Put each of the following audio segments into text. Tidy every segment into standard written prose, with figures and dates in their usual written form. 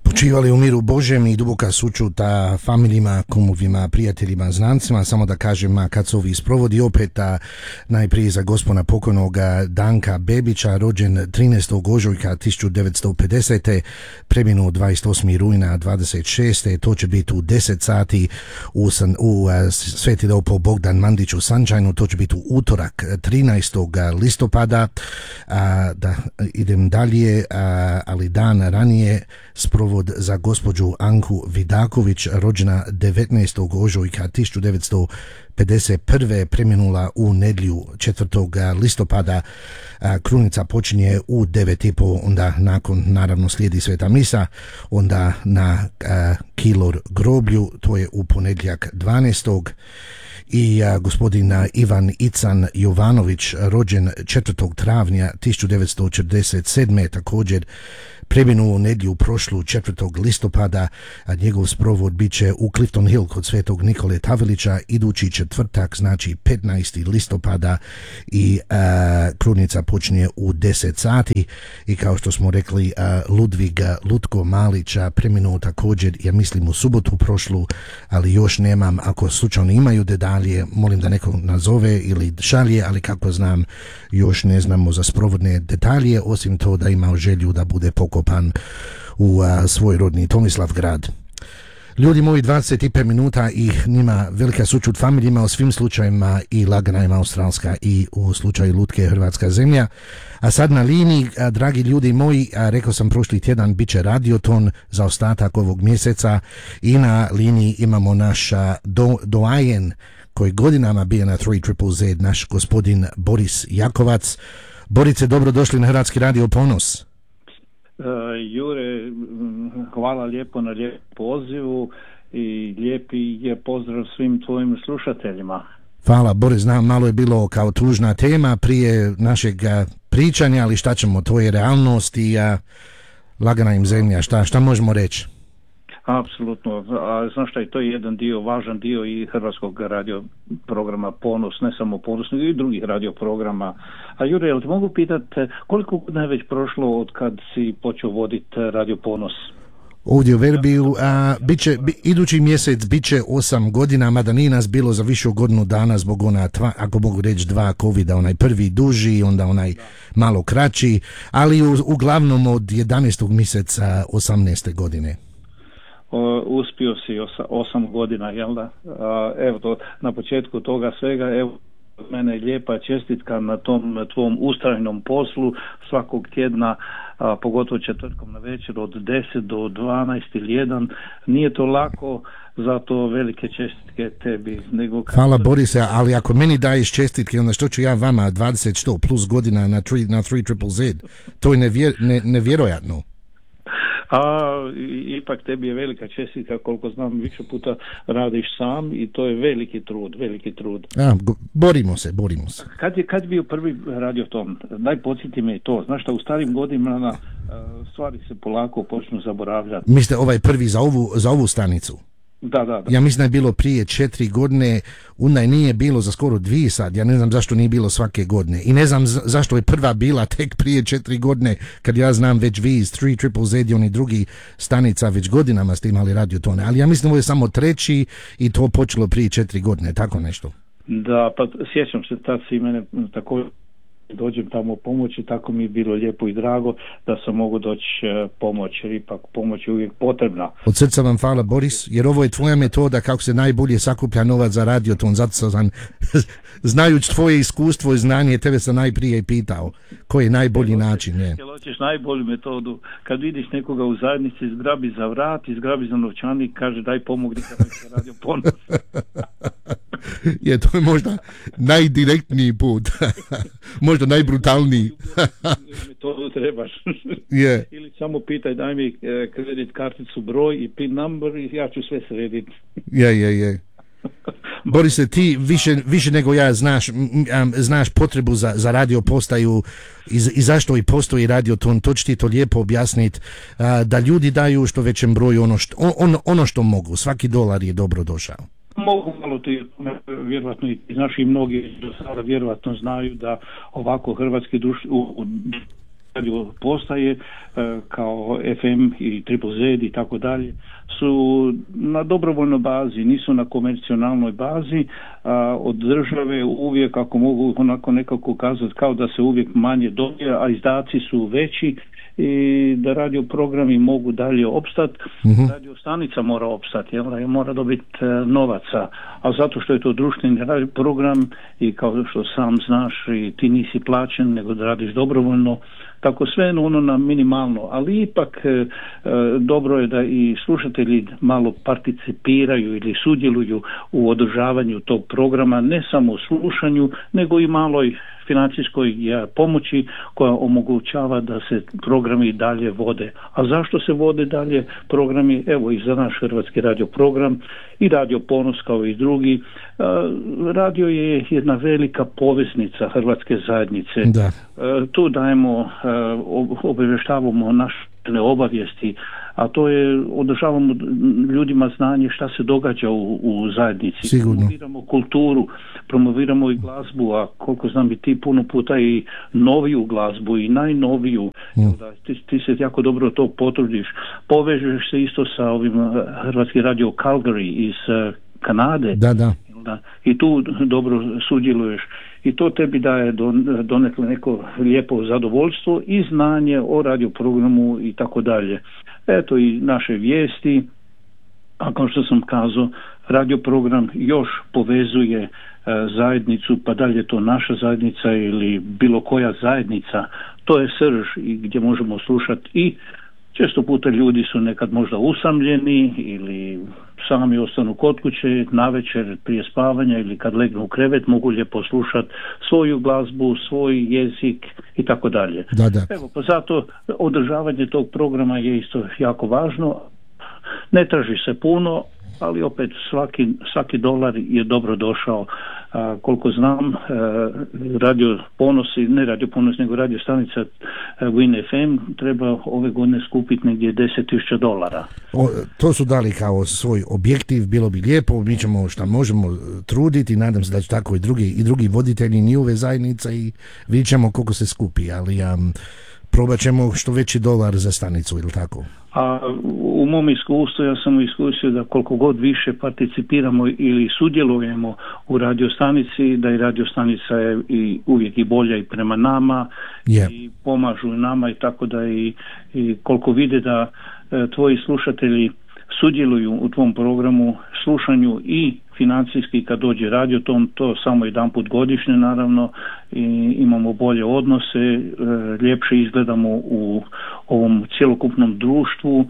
Počivali u miru Božem i duboka sućuta familijima, kumovima, prijateljima, znancima. Samo da kažem, kad se ovi sprovodi opet, najprije za gospona pokojnoga Danka Bebića, rođen 13. ožujka 1950. preminuo 28. rujna 26. To će biti u 10 sati u Sveti Leopold Bogdan Mandić u Sančajnu. To će biti u utorak 13. listopada. Da idem dalje, ali dan ranije sprovod za gospođu Anku Vidaković, rođena 19. ožujka 1951. preminula u nedjelju 4. listopada. Krunica počinje u 9:30, onda nakon naravno slijedi sveta misa, onda na Kilor groblju, to je u ponedjeljak 12. I gospodin Ivan Ican Jovanović, rođen 4. travnja 1947. također preminuo u nedjelju prošlu 4. listopada, a njegov sprovod bit će u Clifton Hill kod svetog Nikole Tavelića idući četvrtak, znači 15. listopada i krunica počinje u 10 sati. I kao što smo rekli, Ludvig Lutko Malića preminuo također, ja mislim u subotu prošlu, ali još nemam, ako slučajno imaju detalje, molim da neko nazove ili šalje, ali kako znam, još ne znamo za sprovodne detalje, osim to da ima želju da bude pokopan u svoj rodni Tomislavgrad. Ljudi moji, 25 minuta i njima velika sućut familijima u svim slučajima, i lagana im australska i u slučaju Lutke hrvatska zemlja. A sad na liniji, dragi ljudi moji, rekao sam prošli tjedan, bit će radioton za ostatak ovog mjeseca i na liniji imamo naš doajen koji godinama bio na 3ZZZ, naš gospodin Boris Jakovac. Borice, dobrodošli na Hrvatski radio Ponos. Jure, hvala lijepo na lijepom pozivu i lijepi je pozdrav svim tvojim slušateljima. Hvala, Boris, znam, malo je bilo kao tužna tema prije našeg pričanja, ali šta ćemo, to je realnost i lagana im zemlja, šta možemo reći? Apsolutno, a znaš šta, to je jedan dio, važan dio i hrvatskog radio programa Ponos, ne samo Ponos, nego i drugih radio programa. A Jure, jel te mogu pitati koliko godina je već prošlo od kad si počeo voditi radio Ponos? Ovdje u Verbiju, idući mjesec bit će 8 godina, mada nije nas bilo za više godinu dana zbog ako mogu reći 2 covida, onaj prvi duži, onda onaj malo kraći, ali uglavnom od 11. mjeseca 18. godine. Uspio si 8 godina, jel da? Evo to, na početku toga svega, evo, mene je lijepa čestitka na tom tvom ustrajnom poslu svakog tjedna, pogotovo četvrtkom na večer od 10 do 12 ili 1. Nije to lako, zato velike čestitke tebi. Hvala Borise, ali ako meni daješ čestitke, onda što ću ja vama 20 plus godina na 3ZZZ? To je nevjerojatno. Ipak tebi je velika čestitka, koliko znam, više puta radiš sam i to je veliki trud. Borimo se. Kad je bio prvi radioton? Daj podsjeti me to. Znaš šta, u starim godinama stvari se polako počnu zaboravljati. Mislite ovaj prvi za ovu stanicu? Da. Ja mislim da je bilo prije 4 godine, onda nije bilo za skoro 2 sad, ja ne znam zašto nije bilo svake godine i ne znam zašto je prva bila tek prije 4 godine, kad ja znam već vi iz 3ZZZ i oni drugi stanica već godinama ste imali radiotone, ali ja mislim da ovo je samo 3. i to počelo prije 4 godine, tako nešto. Da, pa sjećam se, tad si mene tako dođem tamo pomoći, tako mi je bilo lijepo i drago da sam mogu doći pomoć, jer ipak pomoć je uvijek potrebna. Od srca vam hvala, Boris, jer ovo je tvoja metoda kako se najbolje sakuplja novac za radioton, zato sam znajući tvoje iskustvo i znanje, tebe sam najprije pitao koji je najbolji način. Jel hoćeš najbolju metodu, kad vidiš nekoga u zajednici, izgrabi za vrat, izgrabi za novčanik, kaže daj pomogni kako se radio Ponos. Je, to je možda najdirektniji put. Možda najbrutalniji. Metodu trebaš. Yeah. Ili samo pitaj, daj mi kredit karticu, broj i PIN number i ja ću sve srediti. Je. Borise, ti više nego ja znaš potrebu za radio postaju i zašto i postoji radioton, to će ti to lijepo objasniti, da ljudi daju što većem broju ono što mogu. Svaki dolar je dobro došao. Mogu malo ti, vjerovatno i naši mnogi do sada vjerovatno znaju da ovako hrvatski radio postaje kao FM i Triple Z i tako dalje su na dobrovoljnoj bazi, nisu na komercionalnoj bazi, od države uvijek, ako mogu onako nekako kazati, kao da se uvijek manje dobije, a izdaci su veći i da radio programi mogu dalje opstati. Radio stanica mora opstati, mora dobiti novaca, a zato što je to društveni radio program i kao što sam znaš i ti nisi plaćen nego da radiš dobrovoljno, tako sve ono na minimalno, ali ipak dobro je da i slušatelji malo participiraju ili sudjeluju u održavanju tog programa, ne samo u slušanju, nego i maloj financijskoj pomoći koja omogućava da se programi dalje vode. A zašto se vode dalje programi? Evo i za naš hrvatski radio program i Radio Ponos kao i drugi. Radio je jedna velika poveznica hrvatske zajednice. Da. Tu dajemo, obavještavamo naše obavijesti, a to je, održavamo ljudima znanje šta se događa u zajednici. Sigurno. Promoviramo kulturu, promoviramo i glazbu, a koliko znam i ti puno puta i noviju glazbu i najnoviju. Da, ti se jako dobro to potrudiš. Povežeš se isto sa ovim Hrvatski radio Calgary iz Kanade. Da. I tu dobro sudjeluješ i to tebi daje donekle neko lijepo zadovoljstvo i znanje o radioprogramu i tako dalje. Eto i naše vijesti, a kao što sam kazao, radioprogram još povezuje zajednicu, pa da li je to naša zajednica ili bilo koja zajednica, to je srž i gdje možemo slušati i često puta ljudi su nekad možda usamljeni ili sami ostanu kod kuće navečer prije spavanja ili kad legnu u krevet mogu lijepo slušati svoju glazbu, svoj jezik i tako dalje. Evo, pa zato održavanje tog programa je isto jako važno. Ne traži se puno, ali opet svaki dolar je dobro došao. Koliko znam, Radio Ponos, ne Radio Ponos, nego radio stanica Win FM treba ove godine skupiti negdje $10,000. To su dali kao svoj objektiv, bilo bi lijepo, mi ćemo šta možemo truditi, nadam se da će tako i drugi voditelji njihove zajednice i vidjet ćemo koliko se skupi, ali probat ćemo što veći dolar za stanicu, ili tako? A u mom iskustvu, ja sam iskusio da koliko god više participiramo ili sudjelujemo u radiostanici, da i radiostanica je i uvijek i bolja i prema nama i pomažu nama i tako da i koliko vide da tvoji slušatelji sudjeluju u tvom programu, slušanju i financijski kad dođe radio, to samo jedan put godišnje naravno i imamo bolje odnose, ljepše izgledamo u ovom cjelokupnom društvu,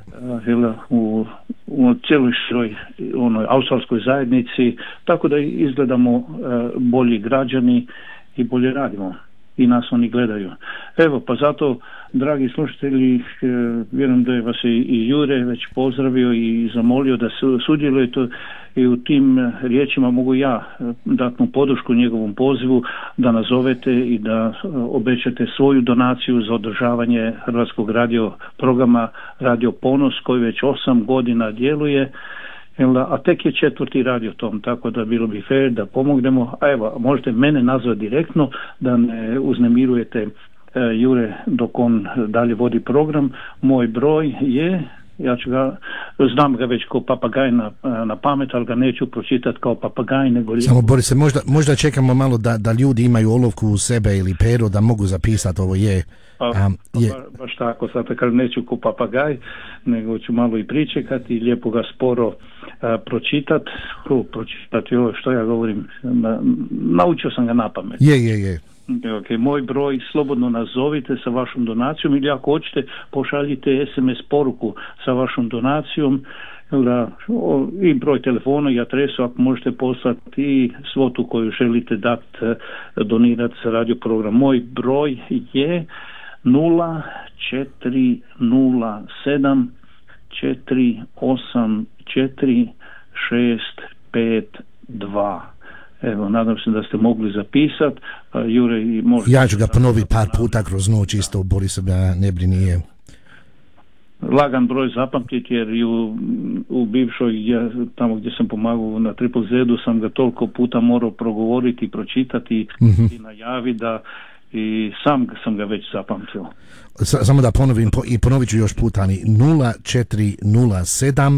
u cijeloj široj onoj australskoj zajednici, tako da izgledamo bolji građani i bolje radimo i nas oni gledaju. Evo, pa zato, dragi slušatelji, vjerujem da je vas i Jure već pozdravio i zamolio da sudjelujete i u tim riječima mogu ja dati mu podršku njegovom pozivu da nazovete i da obećate svoju donaciju za održavanje hrvatskog radio programa Radio Ponos koji već 8 godina djeluje, a tek je 4. radiotom, tako da bilo bi fair da pomognemo. A evo, možete mene nazvati direktno da ne uznemirujete Jure dok on dalje vodi program. Moj broj je, ja ću ga, znam ga već kao papagaj na pamet, ali ga neću pročitati kao papagaj, nego... Samo Borise, možda čekamo malo da ljudi imaju olovku u sebe ili pero da mogu zapisati ovo je. Baš tako, sad kad neću kao papagaj, nego ću malo i pričekati i lijepo ga sporo pročitati, što ja govorim, naučio sam ga na pamet. Je. Okay, moj broj slobodno nazovite sa vašom donacijom ili ako hoćete pošaljite SMS poruku sa vašom donacijom i broj telefona i adresu ako možete poslati i svotu koju želite dati, donirati za radio program. Moj broj je 0407 484 652. Evo, nadam se da ste mogli zapisati. Jure, ja ću ga ponoviti par puta kroz noć isto, Boris ga ne brini. Lagan broj zapamtiti jer i u bivšoj, tamo gdje sam pomagao na Triple Z-u sam ga toliko puta morao progovoriti, pročitati i najaviti da i sam sam ga već zapamtio. Samo da ponovim i ponovit ću još puta, 0407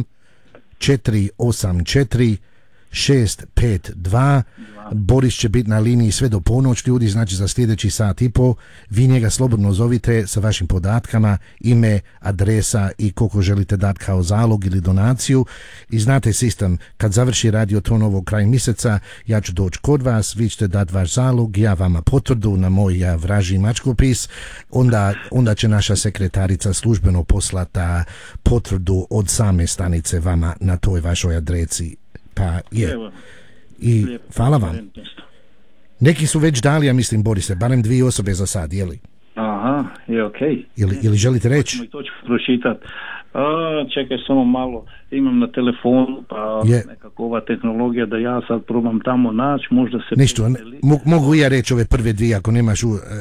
484 652. Boris će biti na liniji sve do ponoć, ljudi, znači za sljedeći sat i po. Vi njega slobodno zovite sa vašim podatkama, ime, adresa i koliko želite dati kao zalog ili donaciju. I znate sistem, kad završi Radioton ovog kraj mjeseca, ja ću doći kod vas, vi ćete dati vaš zalog, ja vama potvrdu na moj vražji mačkopis, onda će naša sekretarica službeno poslati potvrdu od same stanice vama na toj vašoj adresi. Pa je. Evo, i hvala vam. Neki su već dali, ja mislim, Borise, barem 2 osobe za sad, jeli? Aha, je okej. Ili želite reći? To ću pročitati. Čekaj samo malo, imam na telefonu, pa nekako ova tehnologija da ja sad probam tamo naći, možda se... Ništa, mogu ja reći ove prve 2 ako nemaš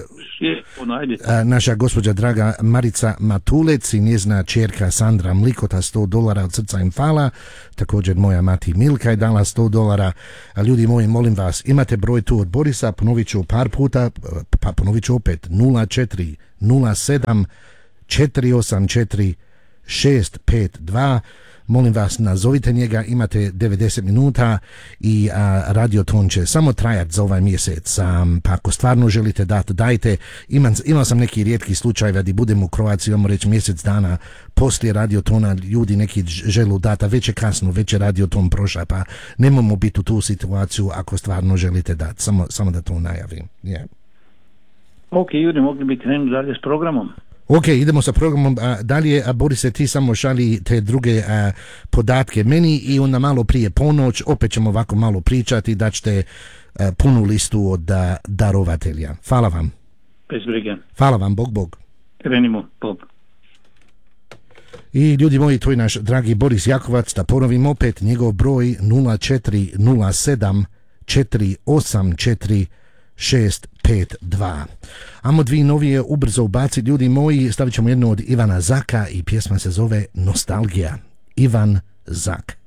naša gospođa draga Marica Matulec i njezina čerka Sandra Mlikota $100 od srca im fala, također moja mati Milka je dala $100, a ljudi moji, molim vas, imate broj tu od Borisa, ponovit ću par puta, pa ponovit ću opet, 0407 484 652. Molim vas, nazovite njega, imate 90 minuta i Radioton će samo trajati za ovaj mjesec. Pa ako stvarno želite dati, dajte. Imao sam neki rijetki slučaj da budem u Kroaciji, imamo reći mjesec dana poslije Radiotona, ljudi neki želu dati, a već je kasno, već je Radioton prošao, pa nemamo biti u tu situaciju ako stvarno želite dati. Samo da to najavim. Yeah. Ok, ljudi, mogli bi krenuti dalje s programom. Ok, idemo sa programom dalje, a Borise, ti samo šalji te druge podatke meni i onda malo prije ponoć opet ćemo ovako malo pričati da ćete punu listu od darovatelja. Hvala vam. Bez brige. Hvala vam, Bog. Krenimo, Bog. I ljudi moji, to je naš dragi Boris Jakovac, da ponovim opet njegov broj 0407 484 652. Amo 2 novije ubrzo ubaci, ljudi moji, stavit ćemo jednu od Ivana Zaka i pjesma se zove Nostalgija. Ivan Zak.